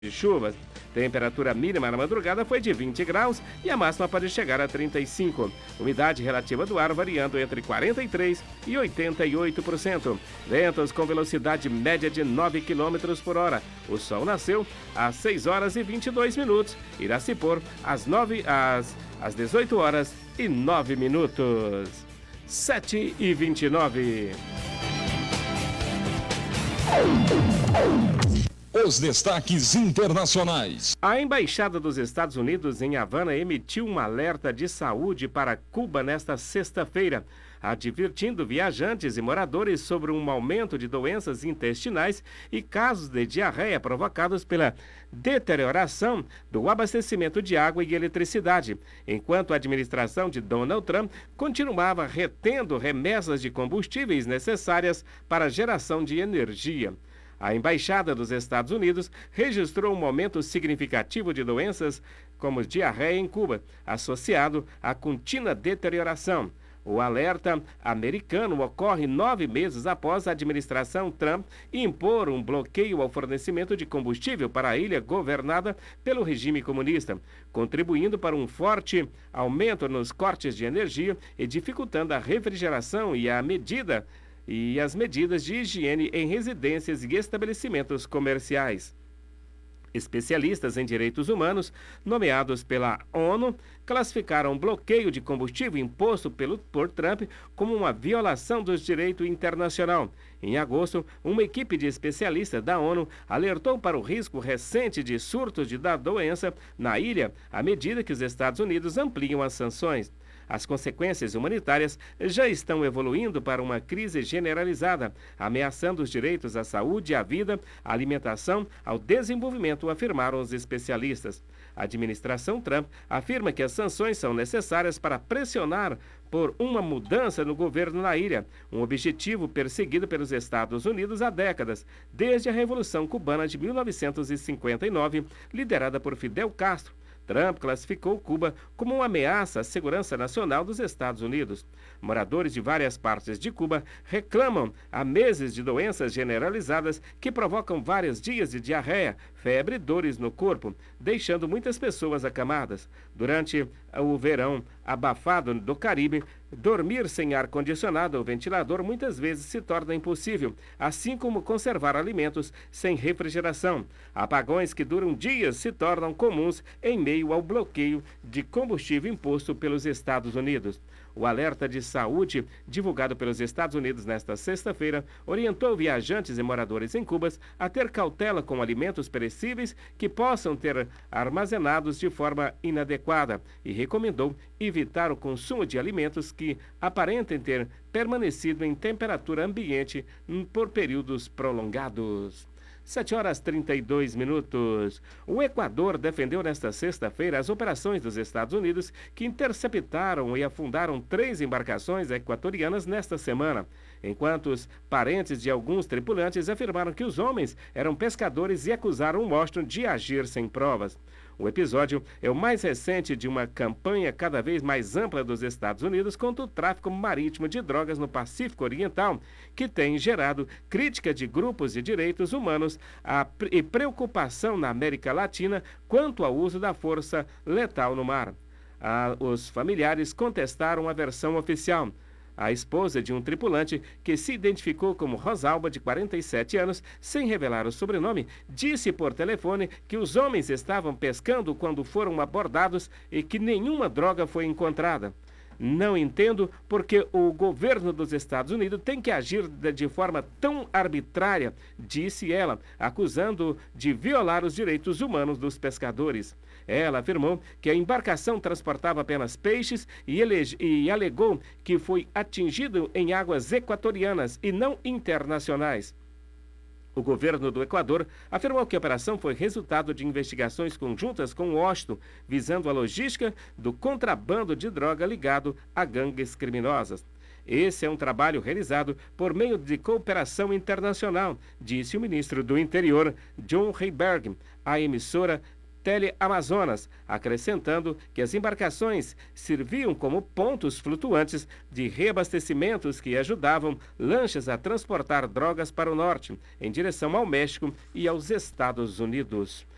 de chuvas. Temperatura mínima na madrugada foi de 20 graus e a máxima pode chegar a 35. Umidade relativa do ar variando entre 43% e 88%. Ventos com velocidade média de 9 km por hora. O sol nasceu às 6 horas e 22 minutos. Irá se pôr às 18 horas e 9 minutos. 7h29. Os destaques internacionais. A Embaixada dos Estados Unidos em Havana emitiu um alerta de saúde para Cuba nesta sexta-feira, advertindo viajantes e moradores sobre um aumento de doenças intestinais e casos de diarreia provocados pela deterioração do abastecimento de água e eletricidade, enquanto a administração de Donald Trump continuava retendo remessas de combustíveis necessárias para a geração de energia. A Embaixada dos Estados Unidos registrou um aumento significativo de doenças como diarreia em Cuba, associado à contínua deterioração. O alerta americano ocorre 9 meses após a administração Trump impor um bloqueio ao fornecimento de combustível para a ilha governada pelo regime comunista, contribuindo para um forte aumento nos cortes de energia e dificultando a refrigeração e as medidas de higiene em residências e estabelecimentos comerciais. Especialistas em direitos humanos, nomeados pela ONU, classificaram o bloqueio de combustível imposto por Trump como uma violação do direito internacional. Em agosto, uma equipe de especialistas da ONU alertou para o risco recente de surtos da doença na ilha à medida que os Estados Unidos ampliam as sanções. As consequências humanitárias já estão evoluindo para uma crise generalizada, ameaçando os direitos à saúde, à vida, à alimentação, ao desenvolvimento, afirmaram os especialistas. A administração Trump afirma que as sanções são necessárias para pressionar por uma mudança no governo na ilha, um objetivo perseguido pelos Estados Unidos há décadas, desde a Revolução Cubana de 1959, liderada por Fidel Castro. Trump classificou Cuba como uma ameaça à segurança nacional dos Estados Unidos. Moradores de várias partes de Cuba reclamam há meses de doenças generalizadas que provocam vários dias de diarreia, febre e dores no corpo, deixando muitas pessoas acamadas. Durante o verão abafado do Caribe, dormir sem ar-condicionado ou ventilador muitas vezes se torna impossível, assim como conservar alimentos sem refrigeração. Apagões que duram dias se tornam comuns em meio ao bloqueio de combustível imposto pelos Estados Unidos. O alerta de saúde, divulgado pelos Estados Unidos nesta sexta-feira, orientou viajantes e moradores em Cuba a ter cautela com alimentos perecíveis que possam ter armazenados de forma inadequada e recomendou evitar o consumo de alimentos que aparentem ter permanecido em temperatura ambiente por períodos prolongados. 7h32. O Equador defendeu nesta sexta-feira as operações dos Estados Unidos que interceptaram e afundaram 3 embarcações equatorianas nesta semana, enquanto os parentes de alguns tripulantes afirmaram que os homens eram pescadores e acusaram Washington de agir sem provas. O episódio é o mais recente de uma campanha cada vez mais ampla dos Estados Unidos contra o tráfico marítimo de drogas no Pacífico Oriental, que tem gerado crítica de grupos de direitos humanos e preocupação na América Latina quanto ao uso da força letal no mar. Os familiares contestaram a versão oficial. A esposa de um tripulante, que se identificou como Rosalba, de 47 anos, sem revelar o sobrenome, disse por telefone que os homens estavam pescando quando foram abordados e que nenhuma droga foi encontrada. Não entendo porque o governo dos Estados Unidos tem que agir de forma tão arbitrária, disse ela, acusando de violar os direitos humanos dos pescadores. Ela afirmou que a embarcação transportava apenas peixes e alegou que foi atingido em águas equatorianas e não internacionais. O governo do Equador afirmou que a operação foi resultado de investigações conjuntas com Washington, visando a logística do contrabando de droga ligado a gangues criminosas. Esse é um trabalho realizado por meio de cooperação internacional, disse o ministro do Interior, John Heiberg, à emissora Teleamazonas, acrescentando que as embarcações serviam como pontos flutuantes de reabastecimentos que ajudavam lanchas a transportar drogas para o norte, em direção ao México e aos Estados Unidos.